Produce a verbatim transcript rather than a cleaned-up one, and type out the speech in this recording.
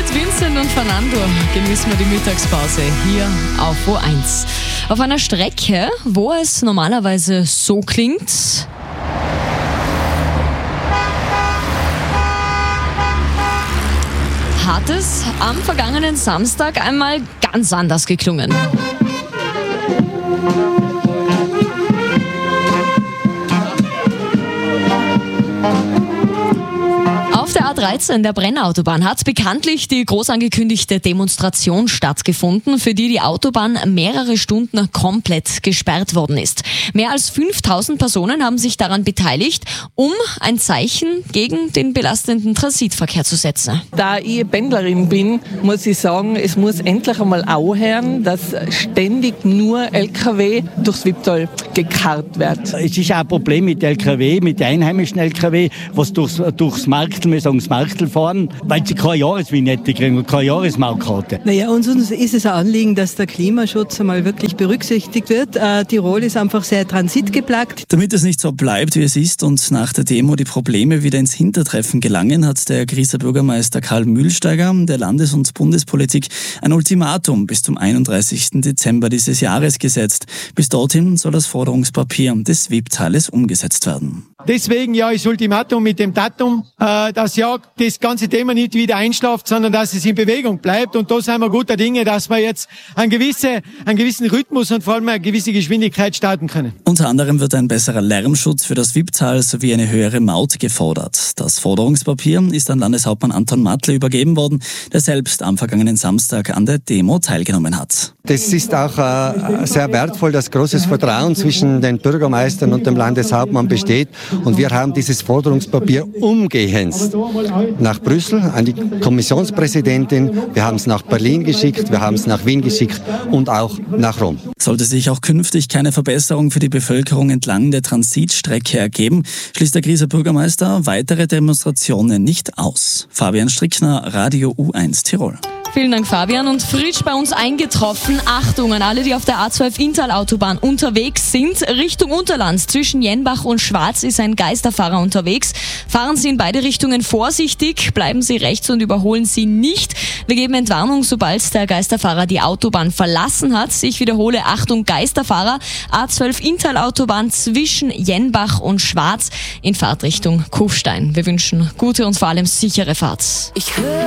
Vincent und Fernando genießen wir die Mittagspause hier auf O eins. Auf einer Strecke, wo es normalerweise so klingt, hat es am vergangenen Samstag einmal ganz anders geklungen. Auf der A dreizehn, der Brennautobahn, hat bekanntlich die groß angekündigte Demonstration stattgefunden, für die die Autobahn mehrere Stunden komplett gesperrt worden ist. Mehr als fünftausend Personen haben sich daran beteiligt, um ein Zeichen gegen den belastenden Transitverkehr zu setzen. Da ich Pendlerin bin, muss ich sagen, es muss endlich einmal aufhören, dass ständig nur L K W durchs Wipptal gekarrt wird. Es ist auch ein Problem mit L K W, mit den einheimischen L K W, was durchs, durchs Marktel, wir sagen das Marktel fahren, weil sie keine Jahresvignette kriegen und keine Jahresmautkarte. Naja, uns ist es ein Anliegen, dass der Klimaschutz einmal wirklich berücksichtigt wird. Äh, Tirol ist einfach sehr transitgeplagt. Damit es nicht so bleibt, wie es ist und nach der Demo die Probleme wieder ins Hintertreffen gelangen, hat der Grieser Bürgermeister Karl Mühlsteiger der Landes- und Bundespolitik ein Ultimatum bis zum einunddreißigsten Dezember dieses Jahres gesetzt. Bis dorthin soll das Forderungspapier des Wipptales umgesetzt werden. Deswegen ja das Ultimatum mit dem Datum, äh, dass ja das ganze Thema nicht wieder einschlaft, sondern dass es in Bewegung bleibt. Und da sind wir guter Dinge, dass wir jetzt einen, gewisse, einen gewissen Rhythmus und vor allem eine gewisse Geschwindigkeit starten können. Unter anderem wird ein besserer Lärmschutz für das Wipptal sowie eine höhere Maut gefordert. Das Forderungspapier ist an Landeshauptmann Anton Mattler übergeben worden, der selbst am vergangenen Samstag an der Demo teilgenommen hat. Das ist auch äh, sehr wertvoll, dass großes Vertrauen zwischen den Bürgermeistern und dem Landeshauptmann besteht. Und wir haben dieses Forderungspapier umgehänzt nach Brüssel an die Kommissionspräsidentin. Wir haben es nach Berlin geschickt, wir haben es nach Wien geschickt und auch nach Rom. Sollte sich auch künftig keine Verbesserung für die Bevölkerung entlang der Transitstrecke ergeben, schließt der Grieser Bürgermeister weitere Demonstrationen nicht aus. Fabian Strickner, Radio U eins Tirol. Vielen Dank, Fabian. Und frisch bei uns eingetroffen. Achtung an alle, die auf der A zwölf Inntal-Autobahn unterwegs sind. Richtung Unterland zwischen Jenbach und Schwarz ist ein Geisterfahrer unterwegs. Fahren Sie in beide Richtungen vorsichtig, bleiben Sie rechts und überholen Sie nicht. Wir geben Entwarnung, sobald der Geisterfahrer die Autobahn verlassen hat. Ich wiederhole, Achtung, Geisterfahrer. A zwölf Inntal-Autobahn zwischen Jenbach und Schwarz in Fahrtrichtung Kufstein. Wir wünschen gute und vor allem sichere Fahrt. Ich höre